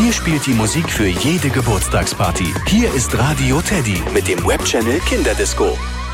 Hier spielt die Musik für jede Geburtstagsparty. Hier ist Radio Teddy mit dem Webchannel Kinderdisco.